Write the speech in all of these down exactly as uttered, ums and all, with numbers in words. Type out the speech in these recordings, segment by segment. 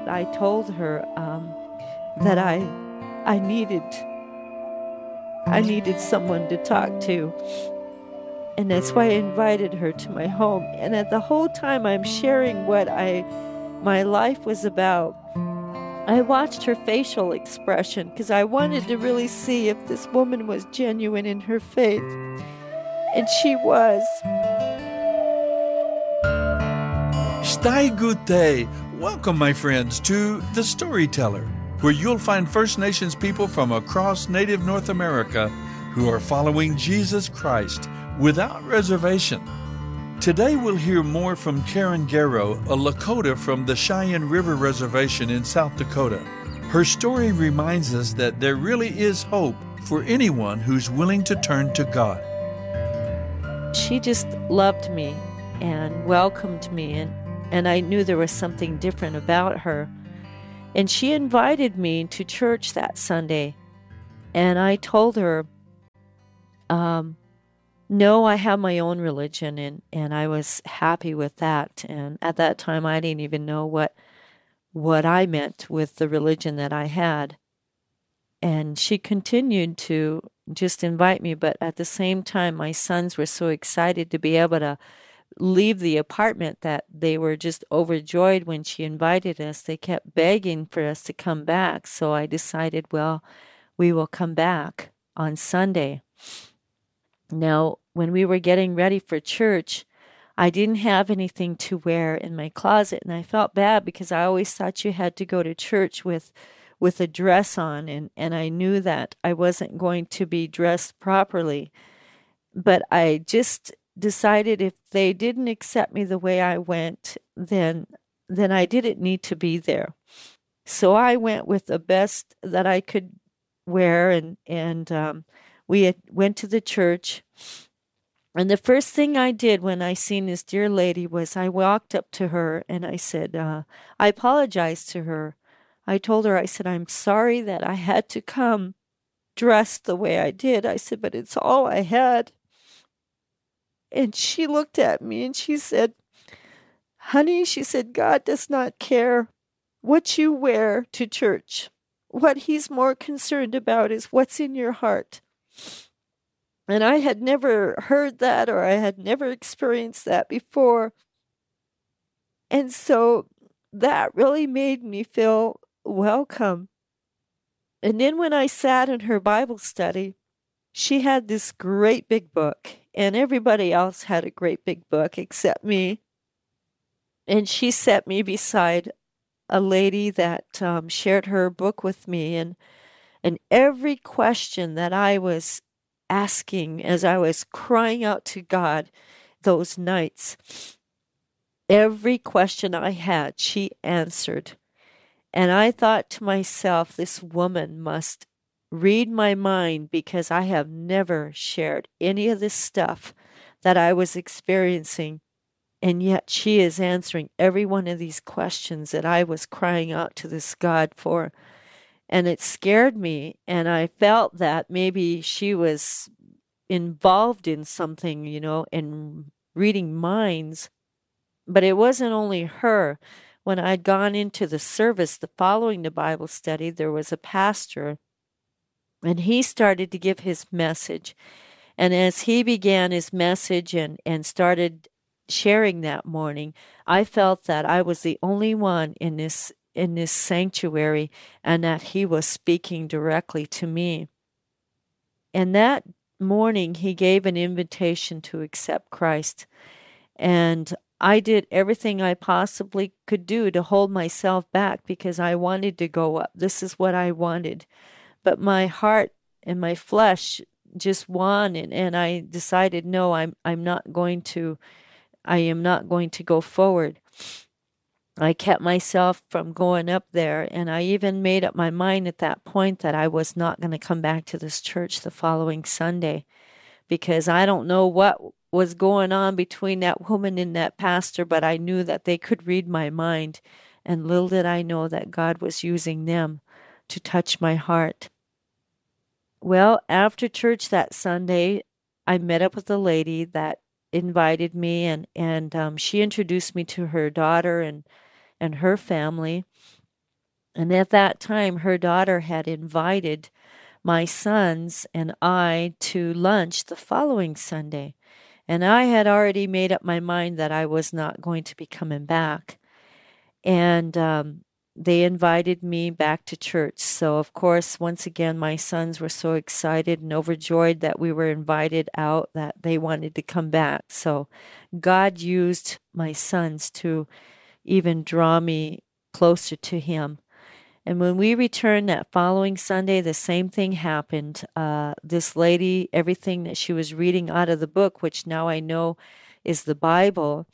I told her um, that I I needed I needed someone to talk to. And that's why I invited her to my home. And at the whole time I'm sharing what I my life was about, I watched her facial expression because I wanted to really see if this woman was genuine in her faith. And she was. Stai Gute. Welcome, my friends, to The Storyteller, where you'll find First Nations people from across Native North America who are following Jesus Christ without reservation. Today we'll hear more from Karen Garrow, a Lakota from the Cheyenne River Reservation in South Dakota. Her story reminds us that there really is hope for anyone who's willing to turn to God. She just loved me and welcomed me, and, and I knew there was something different about her. And she invited me to church that Sunday, and I told her, um, no, I have my own religion, and, and I was happy with that. And at that time, I didn't even know what what I meant with the religion that I had. And she continued to just invite me, but at the same time, my sons were so excited to be able to leave the apartment that they were just overjoyed when she invited us. They kept begging for us to come back. So I decided, well, we will come back on Sunday. Now, when we were getting ready for church, I didn't have anything to wear in my closet, and I felt bad because I always thought you had to go to church with with a dress on, and, and I knew that I wasn't going to be dressed properly. But I just decided if they didn't accept me the way I went, then then I didn't need to be there. So I went with the best that I could wear, and, and um, we had, went to the church. And the first thing I did when I seen this dear lady was I walked up to her and I said, uh, I apologized to her. I told her, I said, I'm sorry that I had to come dressed the way I did. I said, but it's all I had. And she looked at me and she said, honey, she said, God does not care what you wear to church. What he's more concerned about is what's in your heart. And I had never heard that, or I had never experienced that before. And so that really made me feel welcome. And then when I sat in her Bible study, she had this great big book, and everybody else had a great big book except me. And she set me beside a lady that um, shared her book with me, and and every question that I was asking as I was crying out to God those nights, every question I had, she answered. And I thought to myself, this woman must read my mind, because I have never shared any of this stuff that I was experiencing. And yet she is answering every one of these questions that I was crying out to this God for. And it scared me, and I felt that maybe she was involved in something, you know, in reading minds. But it wasn't only her. When I'd gone into the service the following the Bible study, there was a pastor, and he started to give his message. And as he began his message and, and started sharing that morning, I felt that I was the only one in this in this sanctuary, and that he was speaking directly to me. And that morning, he gave an invitation to accept Christ. And I did everything I possibly could do to hold myself back, because I wanted to go up. This is what I wanted. But my heart and my flesh just won, and, and I decided, no, I'm I'm not going to, I am not going to go forward. I kept myself from going up there, and I even made up my mind at that point that I was not going to come back to this church the following Sunday, because I don't know what was going on between that woman and that pastor, but I knew that they could read my mind, and little did I know that God was using them to touch my heart. Well, after church that Sunday, I met up with a lady that invited me, and, and um, she introduced me to her daughter and and her family. And at that time, her daughter had invited my sons and I to lunch the following Sunday. And I had already made up my mind that I was not going to be coming back. And um, they invited me back to church. So, of course, once again, my sons were so excited and overjoyed that we were invited out that they wanted to come back. So God used my sons to even draw me closer to Him. And when we returned that following Sunday, the same thing happened. Uh, this lady, everything that she was reading out of the book, which now I know is the Bible,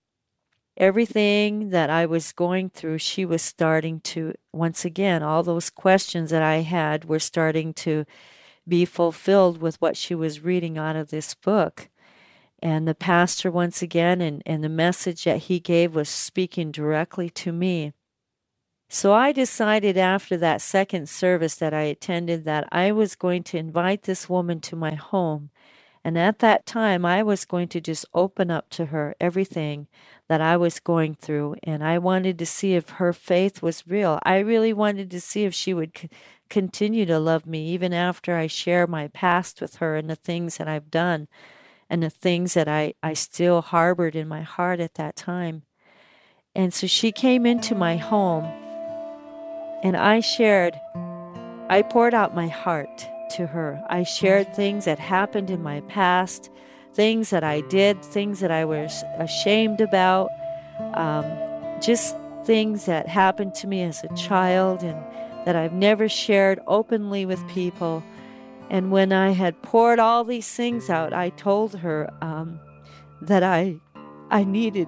everything that I was going through, she was starting to, once again, all those questions that I had were starting to be fulfilled with what she was reading out of this book. And the pastor, once again, and, and the message that he gave was speaking directly to me. So I decided after that second service that I attended that I was going to invite this woman to my home. And at that time, I was going to just open up to her everything that I was going through. And I wanted to see if her faith was real. I really wanted to see if she would c- continue to love me even after I share my past with her and the things that I've done and the things that I, I still harbored in my heart at that time. And so she came into my home. And I shared, I poured out my heart to her. I shared things that happened in my past, things that I did, things that I was ashamed about, um, just things that happened to me as a child and that I've never shared openly with people. And when I had poured all these things out, I told her um, that I, I needed,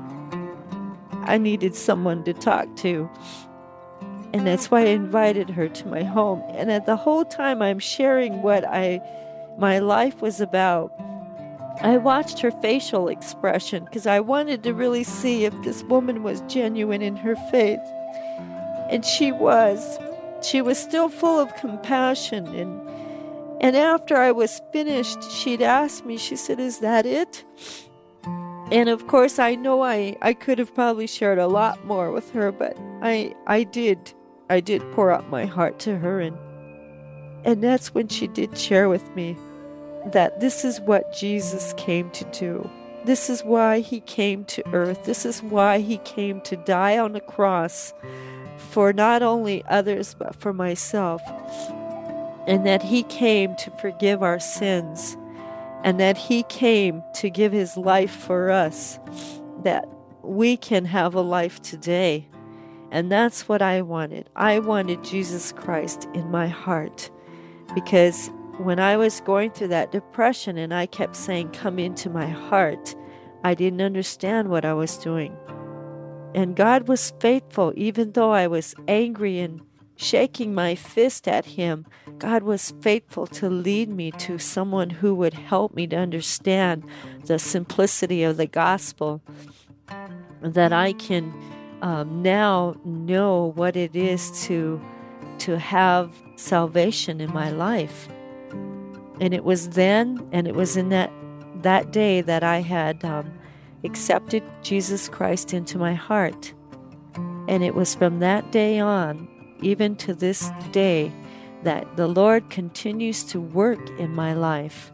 I needed someone to talk to. And that's why I invited her to my home. And at the whole time I'm sharing what I, my life was about, I watched her facial expression because I wanted to really see if this woman was genuine in her faith. And she was. She was still full of compassion. And, and after I was finished, she'd asked me, she said, "Is that it?" And of course, I know I, I could have probably shared a lot more with her, but I I did. I did pour out my heart to her, and and that's when she did share with me that this is what Jesus came to do. This is why He came to earth. This is why He came to die on the cross for not only others, but for myself. And that He came to forgive our sins. And that He came to give His life for us, that we can have a life today. And that's what I wanted. I wanted Jesus Christ in my heart, because when I was going through that depression and I kept saying, "Come into my heart," I didn't understand what I was doing. And God was faithful, even though I was angry and shaking my fist at Him. God was faithful to lead me to someone who would help me to understand the simplicity of the gospel, that I can um, now know what it is to to have salvation in my life. And it was then, and it was in that that day that I had um, accepted Jesus Christ into my heart. And it was from that day on, even to this day, that the Lord continues to work in my life.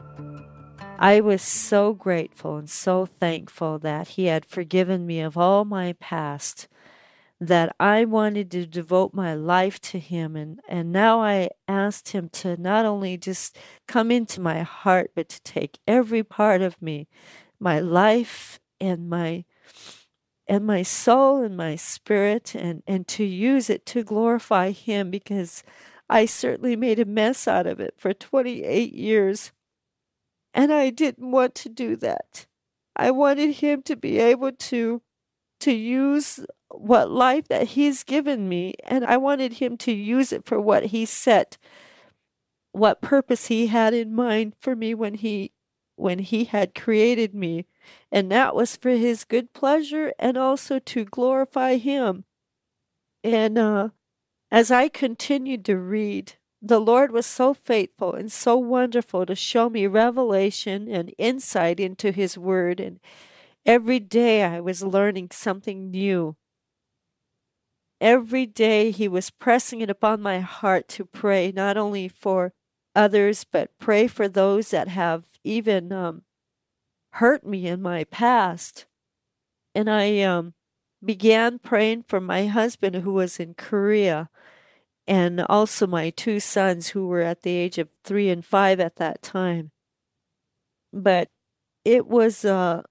I was so grateful and so thankful that He had forgiven me of all my past, that I wanted to devote my life to Him. And, and now I asked Him to not only just come into my heart, but to take every part of me, my life and my and my soul and my spirit, and, and to use it to glorify Him, because I certainly made a mess out of it for twenty-eight years. And I didn't want to do that. I wanted Him to be able to, to use what life that He's given me, and I wanted Him to use it for what He set, what purpose He had in mind for me when He when He had created me. And that was for His good pleasure and also to glorify Him. And uh, as I continued to read, the Lord was so faithful and so wonderful to show me revelation and insight into His Word. And every day I was learning something new. every day he was pressing it upon my heart to pray, not only for others, but pray for those that have even um, hurt me in my past. And I um, began praying for my husband who was in Korea, and also my two sons who were at the age of three and five at that time. But it was uh,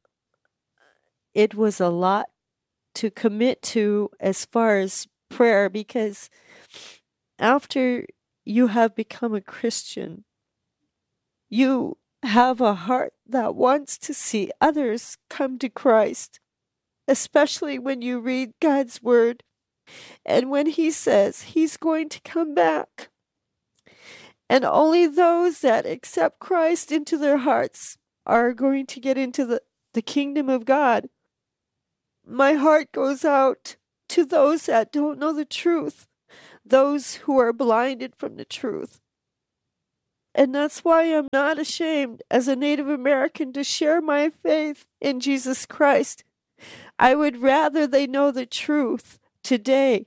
it was a lot to commit to as far as prayer, because after you have become a Christian, you have a heart that wants to see others come to Christ, especially when you read God's word and when he says he's going to come back. And only those that accept Christ into their hearts are going to get into the, the kingdom of God. My heart goes out to those that don't know the truth, those who are blinded from the truth. And that's why I'm not ashamed as a Native American to share my faith in Jesus Christ. I would rather they know the truth today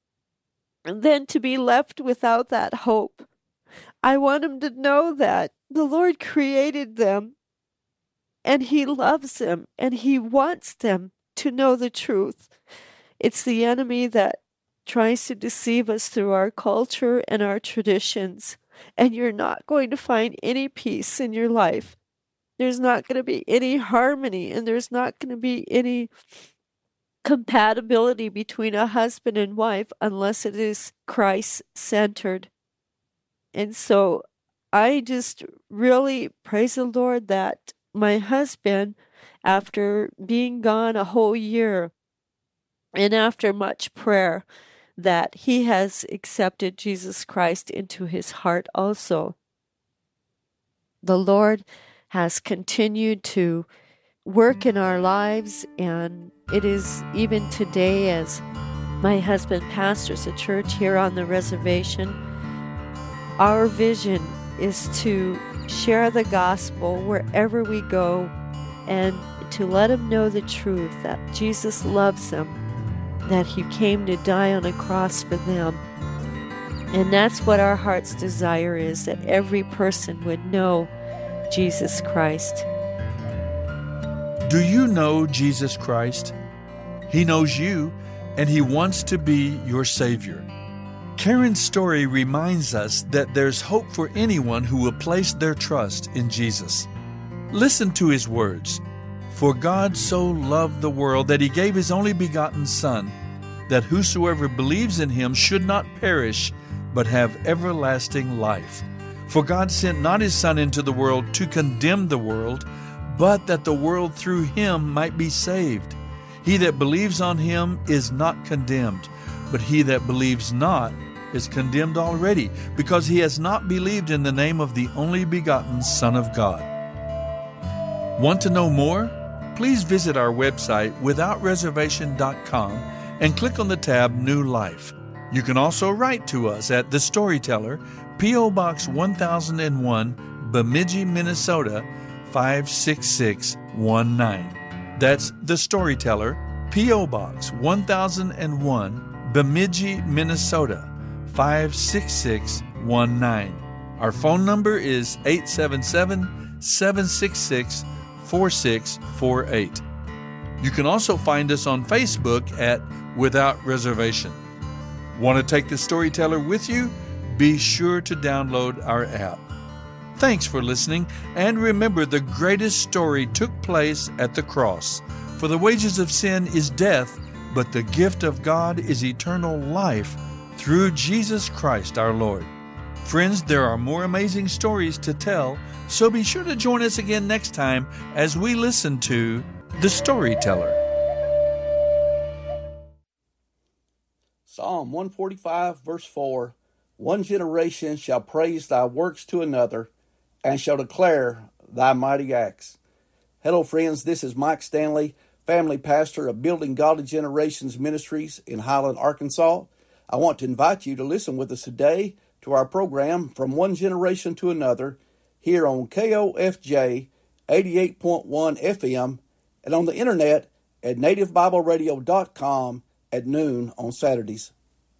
than to be left without that hope. I want them to know that the Lord created them and he loves them and he wants them to know the truth. It's the enemy that tries to deceive us through our culture and our traditions. And you're not going to find any peace in your life. There's not going to be any harmony, and there's not going to be any compatibility between a husband and wife unless it is Christ-centered. And so I just really praise the Lord that my husband, after being gone a whole year and after much prayer, that he has accepted Jesus Christ into his heart also. The Lord has continued to work in our lives, and it is even today, as my husband pastors a church here on the reservation, our vision is to share the gospel wherever we go and to let them know the truth, that Jesus loves them, that he came to die on a cross for them. And that's what our heart's desire is, that every person would know Jesus Christ. Do you know Jesus Christ? He knows you, and he wants to be your Savior. Karen's story reminds us that there's hope for anyone who will place their trust in Jesus. Listen to his words. For God so loved the world that he gave his only begotten Son, that whosoever believes in him should not perish, but have everlasting life. For God sent not his Son into the world to condemn the world, but that the world through him might be saved. He that believes on him is not condemned, but he that believes not is condemned already, because he has not believed in the name of the only begotten Son of God. Want to know more? Please visit our website without reservation dot com and click on the tab New Life. You can also write to us at The Storyteller, P O. Box one thousand one, Bemidji, Minnesota five six six one nine. That's The Storyteller, P O. Box one thousand one, Bemidji, Minnesota five six six one nine. Our phone number is eight seven seven, seven six six, four six four eight. You can also find us on Facebook at Without Reservation. Want to take The Storyteller with you? Be sure to download our app. Thanks for listening, and remember, the greatest story took place at the cross. For the wages of sin is death, but the gift of God is eternal life through Jesus Christ our Lord. Friends, there are more amazing stories to tell, so be sure to join us again next time as we listen to The Storyteller. Psalm one forty-five, verse four, One generation shall praise thy works to another, and shall declare thy mighty acts. Hello, friends. This is Mike Stanley, family pastor of Building Godly Generations Ministries in Highland, Arkansas. I want to invite you to listen with us today to our program From One Generation to Another here on K O F J eighty-eight point one F M and on the internet at native bible radio dot com at noon on Saturdays.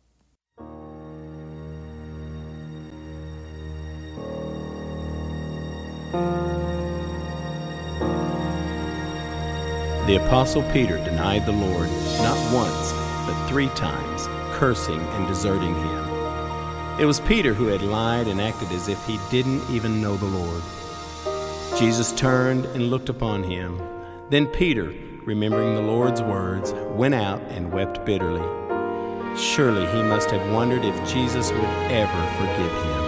The Apostle Peter denied the Lord not once, but three times, cursing and deserting him. It was Peter who had lied and acted as if he didn't even know the Lord. Jesus turned and looked upon him. Then Peter, remembering the Lord's words, went out and wept bitterly. Surely he must have wondered if Jesus would ever forgive him.